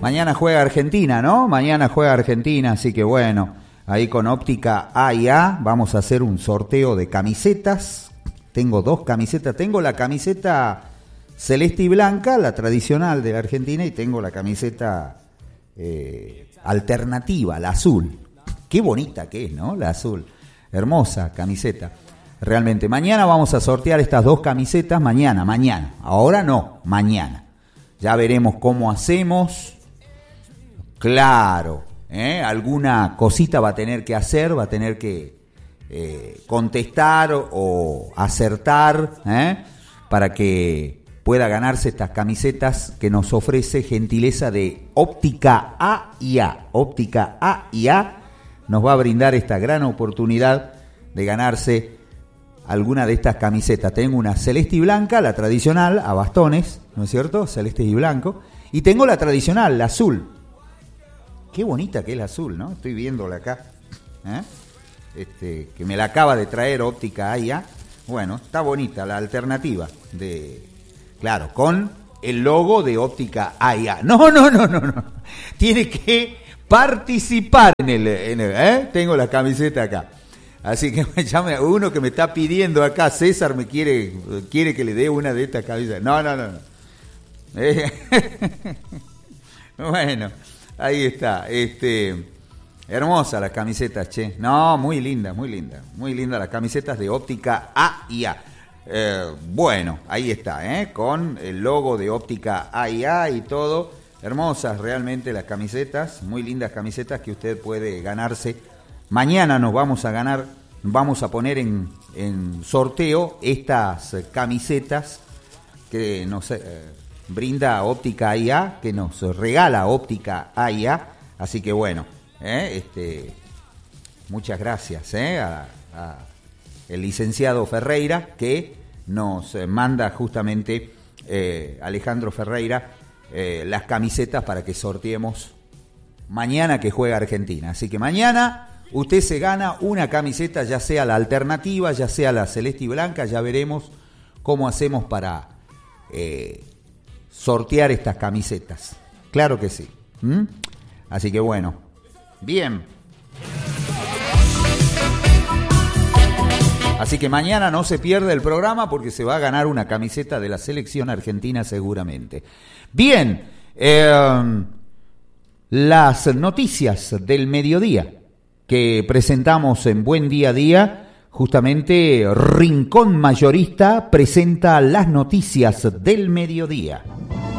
Mañana juega Argentina, ¿no? Mañana juega Argentina, así que bueno, ahí con Óptica A&A vamos a hacer un sorteo de camisetas. Tengo 2 camisetas, tengo la camiseta celeste y blanca, la tradicional de la Argentina, y tengo la camiseta alternativa, la azul. Qué bonita que es, ¿no? La azul. Hermosa camiseta. Realmente. Mañana vamos a sortear estas 2 camisetas. Mañana. Ahora no, mañana. Ya veremos cómo hacemos. Claro, alguna cosita va a tener que hacer, va a tener que contestar o acertar, para que pueda ganarse estas camisetas que nos ofrece gentileza de Óptica A&A. Óptica A&A nos va a brindar esta gran oportunidad de ganarse alguna de estas camisetas. Tengo una celeste y blanca, la tradicional, a bastones, ¿no es cierto? Celeste y blanco. Y tengo la tradicional, la azul. Qué bonita que es la azul, ¿no? Estoy viéndola acá. Que me la acaba de traer Óptica A&A. Bueno, está bonita la alternativa de... Claro, con el logo de Óptica A&A. No. Tiene que participar en el Tengo la camiseta acá. Así que llame a uno que me está pidiendo acá, César me quiere que le dé una de estas camisetas. No. Bueno, ahí está. Hermosa las camisetas, che. No, muy linda las camisetas de Óptica A&A. Bueno, ahí está, con el logo de Óptica A&A y todo. Hermosas realmente las camisetas, muy lindas camisetas que usted puede ganarse. Mañana nos vamos a poner en sorteo estas camisetas que nos brinda Óptica A&A, que nos regala Óptica A&A. Así que bueno, muchas gracias a el licenciado Ferreira, que nos manda justamente, Alejandro Ferreira, las camisetas para que sorteemos mañana que juega Argentina. Así que mañana usted se gana una camiseta, ya sea la alternativa, ya sea la celeste y blanca. Ya veremos cómo hacemos para sortear estas camisetas. Claro que sí. Así que bueno, bien. Así que mañana no se pierde el programa porque se va a ganar una camiseta de la selección argentina seguramente. Bien, las noticias del mediodía que presentamos en Buen Día a Día, justamente Rincón Mayorista presenta las noticias del mediodía.